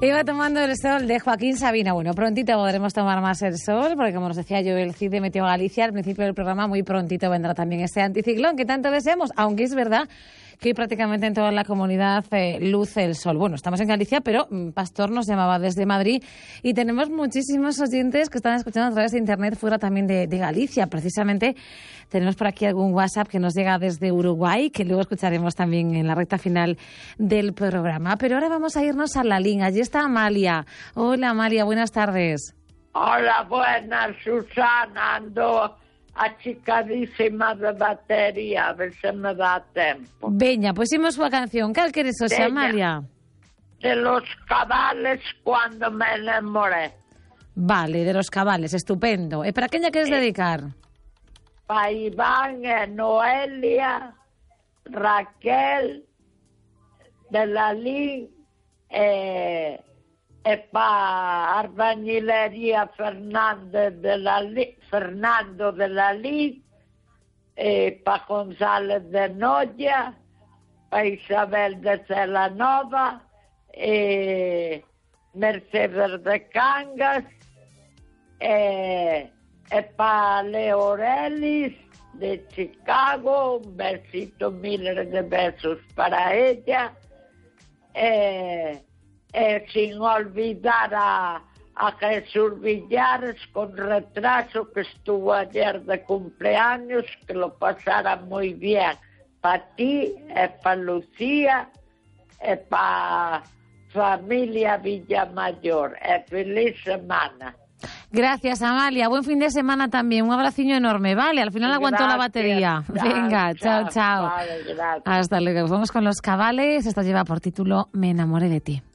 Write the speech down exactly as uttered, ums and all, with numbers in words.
Iba tomando el sol de Joaquín Sabina. Bueno, prontito podremos tomar más el sol, porque como nos decía yo, el C I D Meteo Galicia, al principio del programa, muy prontito vendrá también este anticiclón que tanto deseamos, aunque es verdad que hoy prácticamente en toda la comunidad eh, luce el sol. Bueno, estamos en Galicia, pero Pastor nos llamaba desde Madrid y tenemos muchísimos oyentes que están escuchando a través de internet fuera también de, de Galicia. Precisamente tenemos por aquí algún WhatsApp que nos llega desde Uruguay, que luego escucharemos también en la recta final del programa. Pero ahora vamos a irnos a la línea. Allí está Amalia. Hola, Amalia, buenas tardes. Hola, buenas, Susana. Ando achicadísima de batería, a ver se me dá tempo. Veña, pois imos coa canción. Cal queres hoxe, Amalia? De los cabales cuando me enamoré. Vale, de los cabales, estupendo. E para quen lla queres eh, dedicar? Pa Iván e Noelia, Raquel, de Lalín, e... e pa Arbañilería Fernández de la Li, Fernando de la Lid, e pa González de Noia, pa Isabel de Celanova, e Mercedes de Cangas, e, e pa Leo Orelis de Chicago, un besito, miles de besos para ella, e... Eh, sin olvidar a, a Jesús Villares con retraso, que estuvo ayer de cumpleaños, que lo pasara muy bien. Para ti, eh, para Lucía, eh, para familia Villamayor. Eh, feliz semana. Gracias, Amalia. Buen fin de semana también. Un abraciño enorme, ¿vale? Al final aguantó la batería. Chao, Venga, chao, chao. Vale, hasta luego. Vamos con los cabales. Esta lleva por título Me enamoré de ti.